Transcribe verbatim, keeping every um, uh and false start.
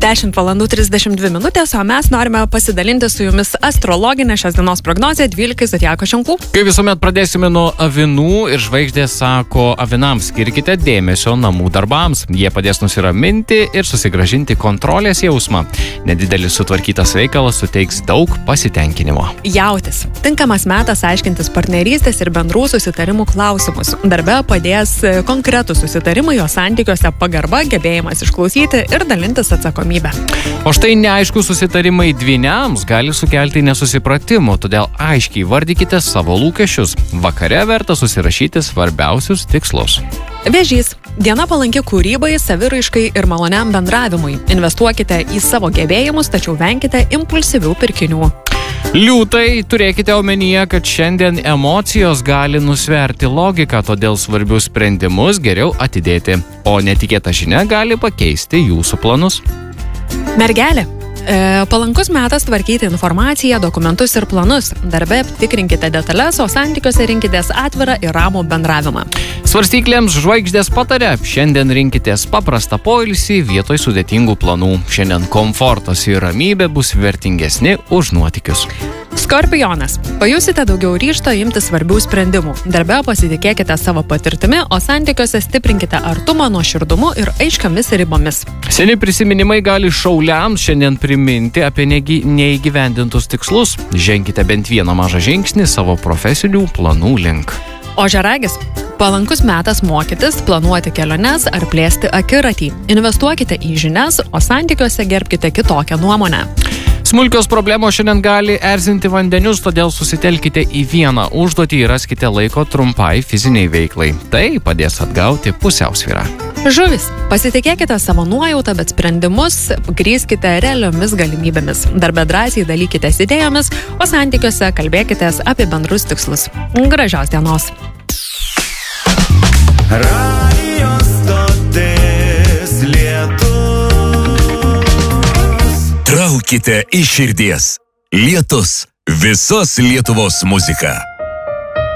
dešimt valandų trisdešimt dvi minutės, o mes norime pasidalinti su jumis astrologinę šios dienos prognozę dvylikai zodiako ženklų. Kaip visuomet pradėsime nuo avinų ir žvaigždės sako, avinams skirkite dėmesio namų darbams. Jie padės nusiraminti ir susigrąžinti kontrolės jausmą. Nedidelis sutvarkytas veikalas suteiks daug pasitenkinimo. Jautis. Tinkamas metas aiškintis partnerystės ir bendrų susitarimų klausimus. Darbe padės konkretų susitarimai, jo santykiuose pagarba, gebėjimas išklausyti ir dalintis atsakomybę. O štai neaiškus susitarimai dvyniams gali sukelti nesusipratimų, todėl aiškiai vardykite savo lūkesčius. Vakare verta susirašyti svarbiausius tikslus. Vėžys. Diena palanki kūrybai, saviraiškai ir maloniam bendravimui. Investuokite į savo gebėjimus, tačiau venkite impulsyvių pirkinių. Liūtai, turėkite omenyje, kad šiandien emocijos gali nusverti logiką, todėl svarbius sprendimus geriau atidėti, o netikėta žinia gali pakeisti jūsų planus. Mergelė. E, palankus metas tvarkyti informaciją, dokumentus ir planus. Darbe tikrinkite detalės, o santykiuose rinkitės atvirą ir ramų bendravimą. Svarstyklėms žvaigždės patarė. Šiandien rinkitės paprastą poilsį vietoj sudėtingų planų. Šiandien komfortas ir ramybė bus vertingesni už nuotykius. Skorpionas. Pajusite daugiau ryžto imti svarbių sprendimų. Darbe pasitikėkite savo patirtimi, o santykiuose stiprinkite artumą, nuoširdumu ir aiškiamis ribomis. Seni prisiminimai gali šauliams šiandien priminti apie negi, neįgyvendintus tikslus. Ženkite bent vieną mažą žingsnį savo profesinių planų link. Ožiaragis. Palankus metas mokytis, planuoti keliones ar plėsti akiratį. Investuokite į žinias, o santykiuose gerbkite kitokią nuomonę. Smulkios problemos šiandien gali erzinti vandenius, todėl susitelkite į vieną užduotį ir raskite laiko trumpai fiziniai veiklai. Tai padės atgauti pusiausvyrą. Žuvis. Pasitikėkite savo nuojautą, bet sprendimus grįskite realiomis galimybėmis. Darbe drąsiai dalykitės idėjomis, o santykiuose kalbėkitės apie bendrus tikslus. Gražios dienos. Radio stotis Lietus. Traukite iš širdies. Lietus. Visos Lietuvos muzika.